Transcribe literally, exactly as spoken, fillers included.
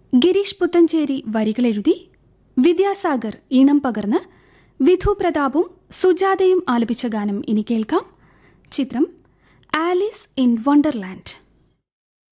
ഗിരീഷ് പുത്തഞ്ചേരി വരികളെഴുതി വിദ്യാസാഗർ ഈണം പകർന്ന് വിധു പ്രതാപും സുജാതയും ആലപിച്ച ഗാനം ഇനി കേൾക്കാം. ചിത്രം ആലീസ് ഇൻ വണ്ടർലാൻഡ്.